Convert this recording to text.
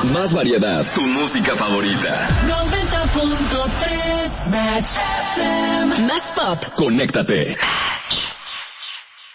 Más variedad. Tu música favorita. 90.3 Match FM. Más pop. Conéctate.